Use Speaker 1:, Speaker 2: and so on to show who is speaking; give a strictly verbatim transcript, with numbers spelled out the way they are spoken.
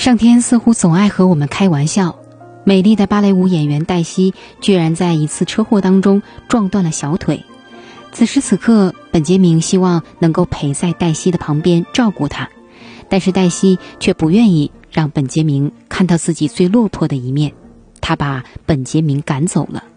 Speaker 1: 上天似乎总爱和我们开玩笑，美丽的芭蕾舞演员黛西居然在一次车祸当中撞断了小腿。此时此刻，本杰明希望能够陪在黛西的旁边照顾她，但是黛西却不愿意让本杰明看到自己最落魄的一面，她把本杰明赶走了。